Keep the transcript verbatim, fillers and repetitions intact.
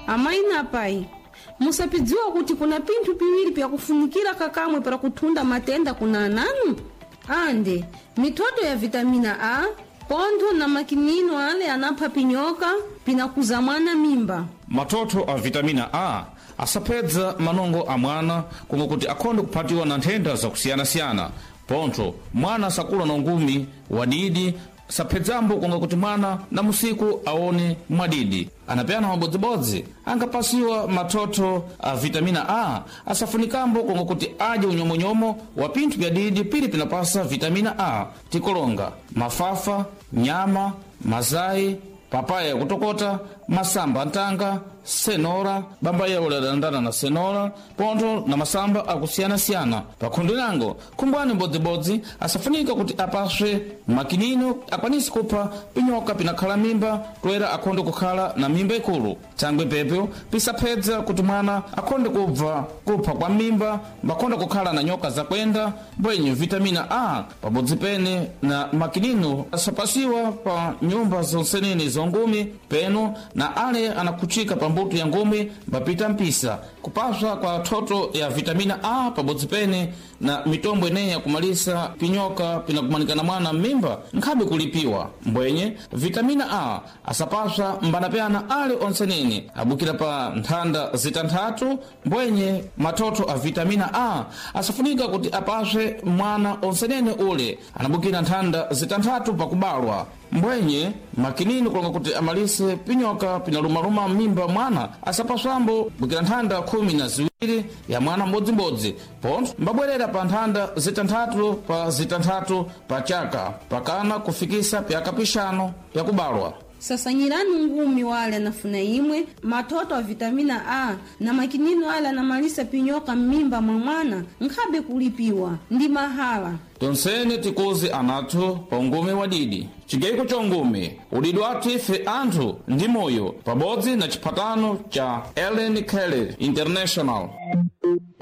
Amaina pai, musapidziwa kuti kuna pintu piwiri pya kufunikira kakamwe para kutunda matenda kuna ananu? Ande, mitoto ya vitamina A, pontho na makinino ale anapha pinyoka, pinakuza mwana mimba. Matoto a vitamina A asapedza manongo a mwana kungo kuti akonde kupatiwa na nthenda za kusiyana-siyana. Pontho, mwana sakula na ngumi wadidi, sapedzambo kunga kuti mwana na musiku aone mwadidi. Anapeana mabodzibodzi, angapasiwa matoto a vitamina A, asafunikambo kunga kuti aje unyomonyomo wa pintu vya didi pili pinapasa vitamina A, tikolonga, mafafa, nyama, mazai, papaya ya kutokota, masamba ntanga, senora, bamba ya uladandana na senora, ponto na masamba akusiyana-siyana. Pakundi nango, kumbwani bodzibodzi, asafunika kuti apaswe makinino, akwanisi kupa pinyoka pinakhala mimba, toera akonde kukhala na mimba ikulu. Changwe pepeo, pisapedza kuti mwana akonde kubva kupha kwa mimba, bakonde kukhala na nyoka za kwenda, bwenye vitamina A, pabodzi pene na makinino, asapasiwa pa nyumba zonsenene zongumi, peno, na ale anakuchika pa mbuto ya ngumi bapita mpisa. Kupaswa kwa toto ya vitamina A pabodzi pene na mitombo ene ya kumalisa pinyoka pinakumanikana mwana mimba nkhabe kulipiwa. Mbwenye vitamina A asapaswa mbanapeana ale onsenene abukira pa nthanda zitanthatu. Mbwenye matoto a vitamina A asafunika kuti apaswe mwana onsenene ule anabukira nthanda zitanthatu pakubalwa. Mbwenye makinini kulonga kuti amalise pinyoka pinalumaluma mimba mwana asapaswambo bukira nthanda khumi na ziwiri ya mwana mbodzimbodzi. Ponto mbabwerera pa nthanda zitanthatu pa zitanthatu pa chaka pakana kufikisa pyaka pishano yakubalwa. Sasanyirani ngumi wale anafuna imwe matoto a vitamina A na makinino ale anamalisa pinyoka mimba mwa mwana nkhabe kulipiwa ndi mahala. Tonsene tikuzi anathu pa ungumi wadidi. Chigaiko cha ungumi udidi wathu ife anthu ndi moyo pabodzi na chipatano cha Ellen Keller International.